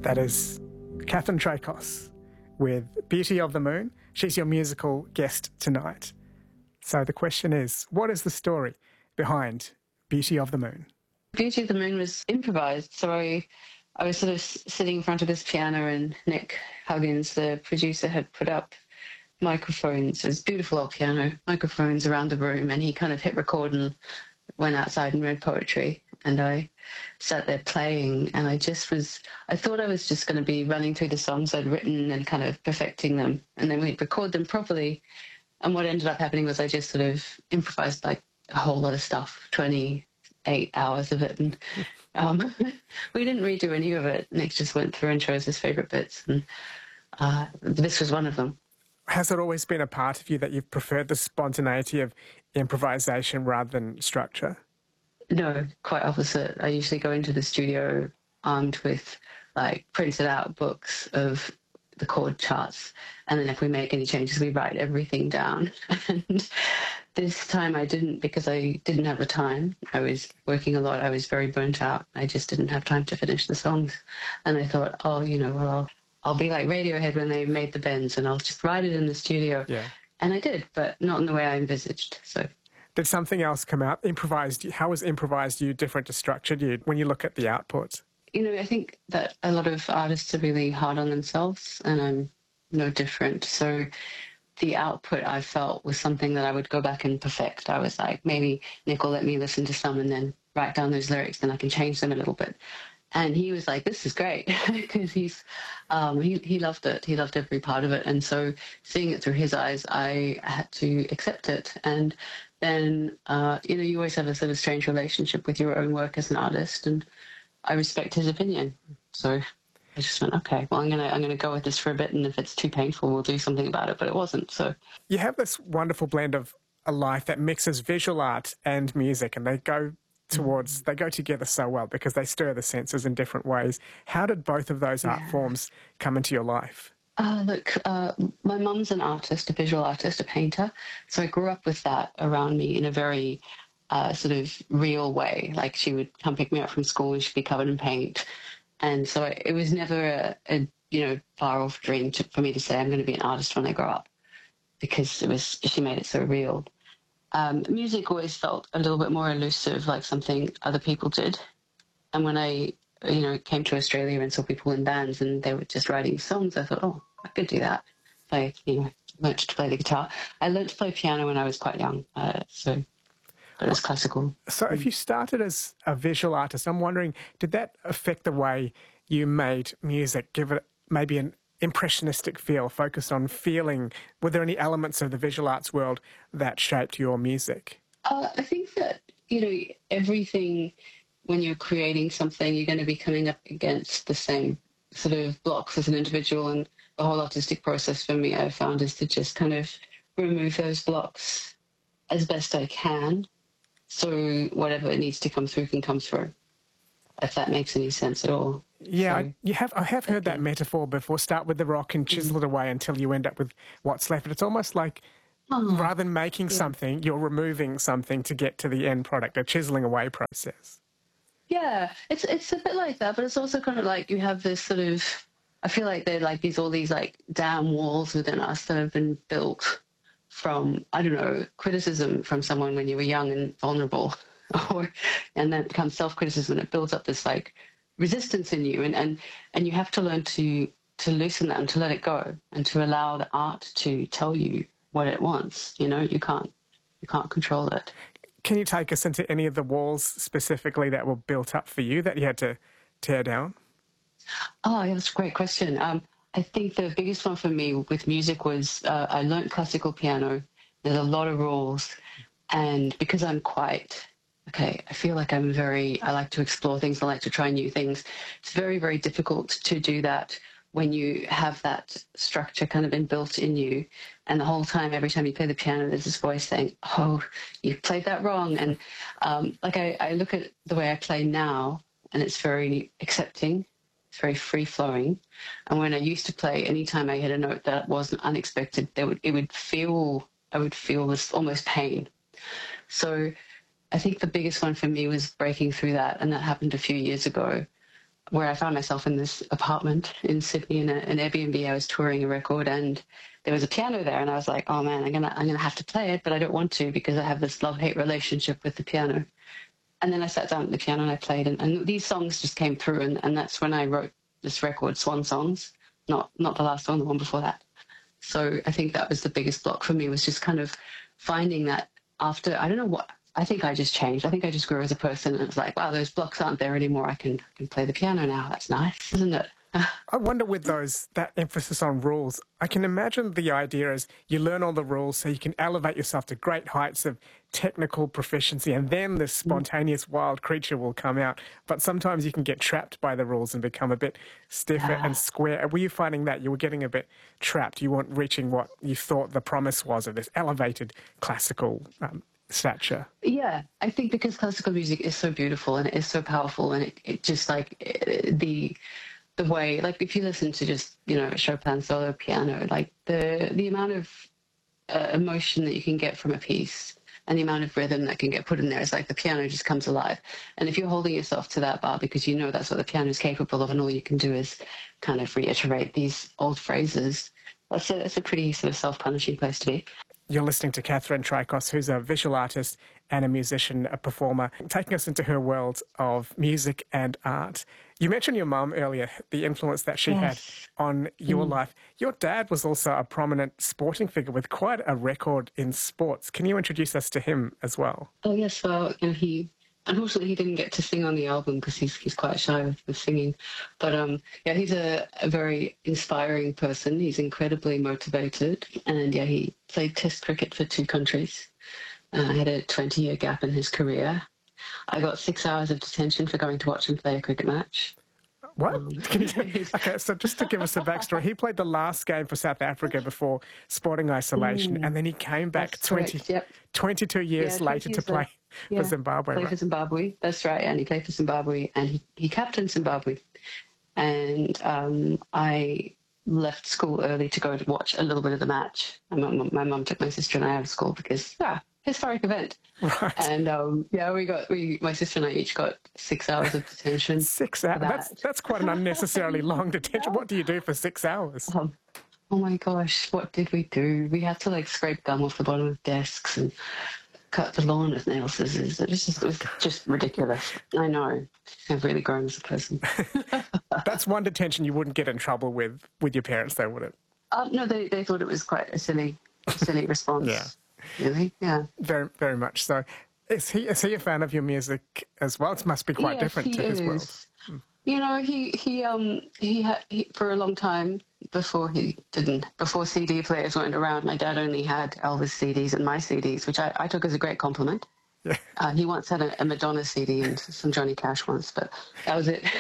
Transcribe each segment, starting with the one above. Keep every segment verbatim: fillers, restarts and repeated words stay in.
That is Catherine Tracos with Beauty of the Moon. She's your musical guest tonight. So the question is, what is the story behind Beauty of the Moon? Beauty of the Moon was improvised. So I, I was sort of sitting in front of this piano, and Nick Huggins, the producer, had put up microphones. It was a beautiful old piano, microphones around the room, and he kind of hit record and went outside and read poetry. And I sat there playing, and I just was, I thought I was just going to be running through the songs I'd written and kind of perfecting them. And then we'd record them properly. And what ended up happening was I just sort of improvised like a whole lot of stuff, twenty-eight hours of it. And um, we didn't redo any of it. Nick just went through and chose his favourite bits. And uh, this was one of them. Has it always been a part of you that you've preferred the spontaneity of improvisation rather than structure? No, quite opposite. I usually go into the studio armed with like printed out books of the chord charts, and then if we make any changes, we write everything down. And this time I didn't, because I didn't have the time. I was working a lot. I was very burnt out. I just didn't have time to finish the songs. And I thought, oh, you know, well, I'll, I'll be like Radiohead when they made the bends, and I'll just write it in the studio. Yeah. And I did, but not in the way I envisaged. So. Did something else come out? Improvised? How was improvised you different to structured you when you look at the output? You know, I think that a lot of artists are really hard on themselves, and I'm no different. So the output I felt was something that I would go back and perfect. I was like, maybe Nick will let me listen to some and then write down those lyrics, then I can change them a little bit. And he was like, this is great, because he's um, he, he loved it. He loved every part of it. And so seeing it through his eyes, I had to accept it. And then, uh, you know, you always have a sort of strange relationship with your own work as an artist, and I respect his opinion. So I just went, okay, well, I'm gonna I'm gonna go with this for a bit, and if it's too painful, we'll do something about it. But it wasn't. So you have this wonderful blend of a life that mixes visual art and music, and they go towards mm-hmm. they go together so well because they stir the senses in different ways. How did both of those art yeah. forms come into your life? Uh, look, uh, my mum's an artist, a visual artist, a painter. So I grew up with that around me in a very uh, sort of real way. Like she would come pick me up from school and she'd be covered in paint. And so it was never a, a you know, far off dream to, for me to say I'm going to be an artist when I grow up, because it was, she made it so real. Um, music always felt a little bit more elusive, like something other people did. And when I you know, came to Australia and saw people in bands and they were just writing songs, I thought, oh, I could do that. I, you know, learned to play the guitar. I learned to play piano when I was quite young, uh, so but it was classical. So if you started as a visual artist, I'm wondering, did that affect the way you made music, give it maybe an impressionistic feel, focused on feeling? Were there any elements of the visual arts world that shaped your music? Uh, I think that, you know, everything... when you're creating something, you're going to be coming up against the same sort of blocks as an individual. And the whole artistic process for me, I found, is to just kind of remove those blocks as best I can, so whatever it needs to come through can come through, if that makes any sense at all. Yeah, so, I, you have. I have heard that metaphor before. Start with the rock and chisel it away until you end up with what's left. But it's almost like oh, rather than making yeah. something, you're removing something to get to the end product, a chiseling away process. Yeah, it's it's a bit like that, but it's also kind of like you have this sort of, I feel like they're like these, all these like damn walls within us that have been built from, I don't know, criticism from someone when you were young and vulnerable, or, and then it becomes self-criticism, and it builds up this like resistance in you, and, and, and you have to learn to, to loosen that and to let it go, and to allow the art to tell you what it wants. You know, you can't, you can't control it. Can you take us into any of the walls specifically that were built up for you that you had to tear down? Oh, yeah, that's a great question. Um, I think the biggest one for me with music was uh, I learned classical piano. There's a lot of rules. And because I'm quite, okay, I feel like I'm very, I like to explore things. I like to try new things. It's very, very difficult to do that when you have that structure kind of inbuilt in you. And the whole time, every time you play the piano, there's this voice saying, oh, you played that wrong. And um, like I, I look at the way I play now, and it's very accepting. It's very free-flowing. And when I used to play, anytime I hit a note that wasn't unexpected, there would, it would feel, I would feel this almost pain. So I think the biggest one for me was breaking through that, and that happened a few years ago. where I found myself in this apartment in Sydney in a, an Airbnb. I was touring a record and there was a piano there, and I was like, oh man, I'm gonna I'm gonna have to play it, but I don't want to because I have this love-hate relationship with the piano. And then I sat down at the piano and I played, and, and these songs just came through, and, and that's when I wrote this record, Swan Songs, not not the last one, the one before that. So I think that was the biggest block for me, was just kind of finding that after, I don't know what, I think I just changed. I think I just grew as a person, and it's like, wow, those blocks aren't there anymore. I can, I can play the piano now. That's nice, isn't it? I wonder with those, that emphasis on rules, I can imagine the idea is you learn all the rules so you can elevate yourself to great heights of technical proficiency, and then this spontaneous wild creature will come out. But sometimes you can get trapped by the rules and become a bit stiffer Yeah. and square. Were you finding that you were getting a bit trapped? You weren't reaching what you thought the promise was of this elevated classical um, stature? Yeah, I think because classical music is so beautiful and it is so powerful, and it, it just like it, the the way, like if you listen to just, you know, Chopin solo piano, like the the amount of uh, emotion that you can get from a piece and the amount of rhythm that can get put in there is like the piano just comes alive. And if you're holding yourself to that bar because you know that's what the piano is capable of, and all you can do is kind of reiterate these old phrases, that's a, that's a pretty sort of self-punishing place to be. You're listening to Catherine Trikos, who's a visual artist and a musician, a performer, taking us into her world of music and art. You mentioned your mum earlier, the influence that she Yes. had on your Mm. life. Your dad was also a prominent sporting figure with quite a record in sports. Can you introduce us to him as well? Oh yes, well, you know, he unfortunately he didn't get to sing on the album because he's he's quite shy with, with singing. But um, yeah, he's a, a very inspiring person. He's incredibly motivated, and yeah, he played Test cricket for two countries. Uh, had a twenty-year gap in his career. I got six hours of detention for going to watch him play a cricket match. What? Um, Can you, okay, so just to give us a backstory, he played the last game for South Africa before sporting isolation, Mm, and then he came back that's twenty, correct. Yep. twenty-two years Yeah, later twenty to years play later. for Yeah. Zimbabwe. Played Right? for Zimbabwe. That's right. And he played for Zimbabwe, and he, he captained Zimbabwe. And um, I left school early to go to watch a little bit of the match. My mum, my mum took my sister and I out of school because, yeah, historic event. Right. And um, yeah, we got we my sister and I each got six hours of detention. Six hours. that. That's, that's quite an unnecessarily long detention. What do you do for six hours? Um, oh my gosh, what did we do? We had to like scrape gum off the bottom of desks and cut the lawn with nail scissors. It was just, it was just ridiculous. I know. I've really grown as a person. That's one detention you wouldn't get in trouble with with your parents, though, would it? Uh, no, they, they thought it was quite a silly, a silly response. Yeah. Really? Yeah. Very, very much so. Is he is he a fan of your music as well? It must be quite Yes, different he to his is. world. You know, he he um he had he, for a long time before he didn't before C D players weren't around. My dad only had Elvis C Ds and my C Ds, which I, I took as a great compliment. Yeah. Uh, he once had a, a Madonna C D and some Johnny Cash once, but that was it.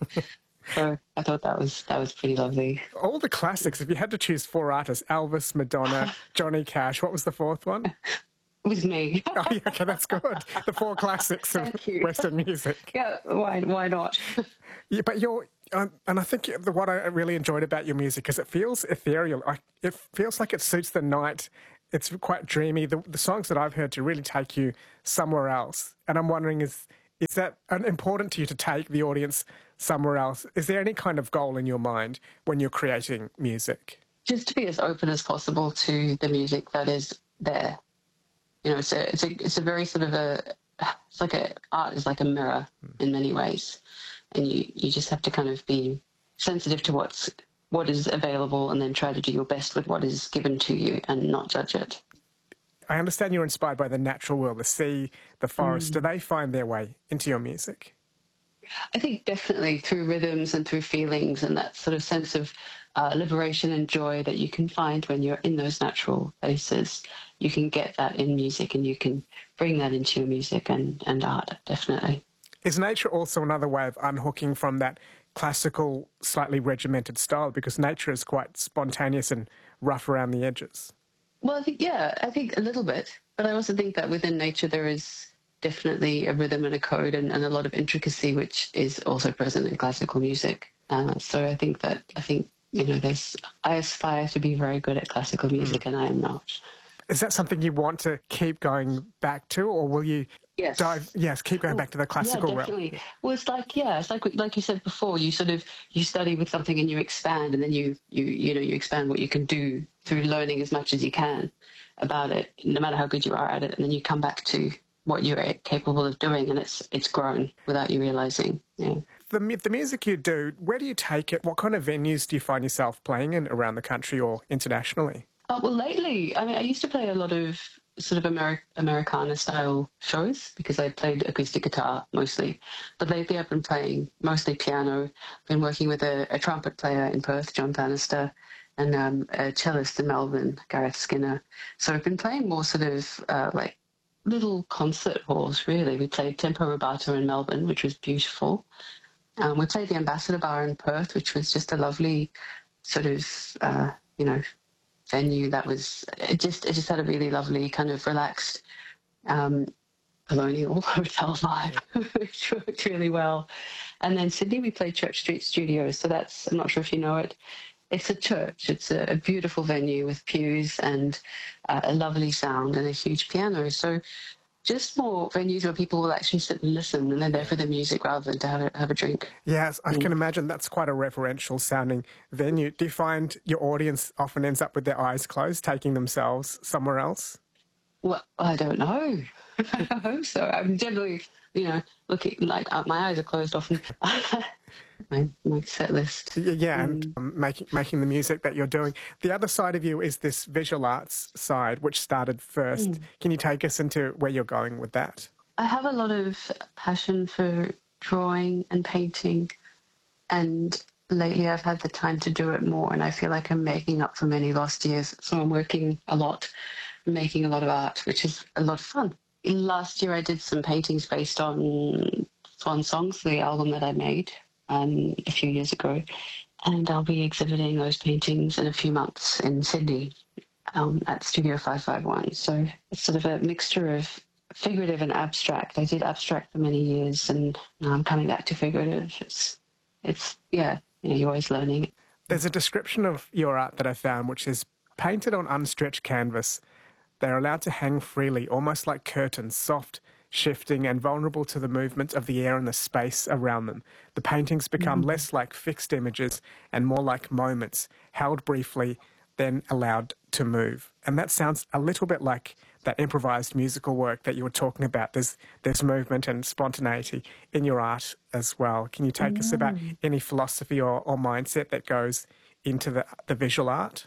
So I thought that was that was pretty lovely. All the classics. If you had to choose four artists, Elvis, Madonna, Johnny Cash, what was the fourth one? It was me. Oh, yeah, okay, that's good. The four classics of Thank you. Western music. Yeah, why why not? Yeah, but you're, um, and I think the, what I really enjoyed about your music is it feels ethereal. Like, it feels like it suits the night. It's quite dreamy. The, the songs that I've heard to really take you somewhere else. And I'm wondering, is is that uh, important to you to take the audience somewhere else? Is there any kind of goal in your mind when you're creating music? Just to be as open as possible to the music that is there. You know, it's a it's a it's a very sort of a it's like a art is like a mirror in many ways, and you you just have to kind of be sensitive to what's what is available, and then try to do your best with what is given to you, and not judge it. I understand you're inspired by the natural world, the sea, the forest. Mm. Do they find their way into your music? I think definitely through rhythms and through feelings and that sort of sense of uh, liberation and joy that you can find when you're in those natural places. You can get that in music, and you can bring that into your music and, and art, definitely. Is nature also another way of unhooking from that classical, slightly regimented style? Because nature is quite spontaneous and rough around the edges. Well, I think, yeah, I think a little bit. But I also think that within nature there is definitely a rhythm and a code and, and a lot of intricacy, which is also present in classical music. Uh, so I think that, I think, you know, there's, I aspire to be very good at classical music, mm. and I am not. Is that something you want to keep going back to, or will you Yes. dive, yes, keep going Oh, back to the yeah, classical realm. definitely. Well, it's like, yeah, it's like like you said before. You sort of you study with something and you expand, and then you you you know you expand what you can do through learning as much as you can about it, no matter how good you are at it, and then you come back to what you're capable of doing, and it's it's grown without you realizing. Yeah. The, mu- the music you do, where do you take it? What kind of venues do you find yourself playing in around the country or internationally? Uh, well, lately, I mean, I used to play a lot of sort of Ameri- Americana style shows because I played acoustic guitar mostly. But lately, I've been playing mostly piano. Been working with a, a trumpet player in Perth, John Bannister, and um, a cellist in Melbourne, Gareth Skinner. So I've been playing more sort of uh, like little concert halls, really. We played Tempo Rubato in Melbourne, which was beautiful. Um, we played the Ambassador Bar in Perth, which was just a lovely sort of, uh, you know, venue that was it just it just had a really lovely kind of relaxed um colonial hotel vibe which worked really well. And then Sydney we played Church Street Studios, so that's, I'm not sure if you know it, it's a church. It's a, a beautiful venue with pews and uh, a lovely sound and a huge piano. So just more venues where people will actually sit and listen, and they're there for the music rather than to have a, have a drink. Yes, I Mm. can imagine that's quite a reverential sounding venue. Do you find your audience often ends up with their eyes closed, taking themselves somewhere else? Well, I don't know. I hope so. I'm generally, you know, looking like uh, my eyes are closed often. my my set list. Y- Yeah, and Mm. um, making making the music that you're doing. The other side of you is this visual arts side, which started first. Mm. Can you take us into where you're going with that? I have a lot of passion for drawing and painting, and lately I've had the time to do it more, and I feel like I'm making up for many lost years. So I'm working a lot, making a lot of art, which is a lot of fun. Last year I did some paintings based on Swan Songs, the album that I made um, a few years ago, and I'll be exhibiting those paintings in a few months in Sydney um, at Studio five five one. So it's sort of a mixture of figurative and abstract. I did abstract for many years, and now I'm coming back to figurative. It's, it's yeah, you know, you're always learning. There's a description of your art that I found, which is painted on unstretched canvas. They're allowed to hang freely, almost like curtains, soft, shifting, and vulnerable to the movement of the air and the space around them. The paintings become Mm-hmm. less like fixed images and more like moments, held briefly, then allowed to move. And that sounds a little bit like that improvised musical work that you were talking about. There's, there's movement and spontaneity in your art as well. Can you take us about any philosophy or, or mindset that goes into the, the visual art?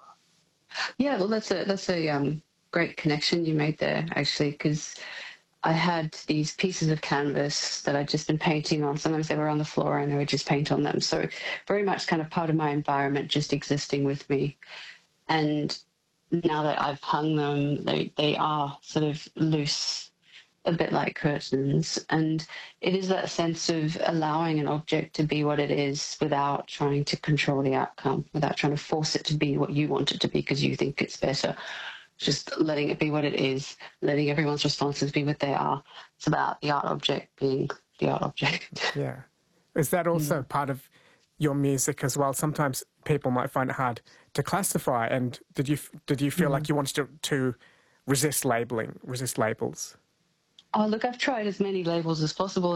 Yeah, well, that's a that's a um, great connection you made there, actually, because I had these pieces of canvas that I'd just been painting on. Sometimes they were on the floor and I would just paint on them. So very much kind of part of my environment just existing with me. And now that I've hung them, they, they are sort of loose, a bit like curtains. And it is that sense of allowing an object to be what it is without trying to control the outcome, without trying to force it to be what you want it to be because you think it's better. Just letting it be what it is, letting everyone's responses be what they are. It's about the art object being the art object. Yeah. Is that also Mm. part of your music as well? Sometimes people might find it hard to classify. And did you did you feel Mm. like you wanted to, to resist labeling, resist labels? Oh, look, I've tried as many labels as possible.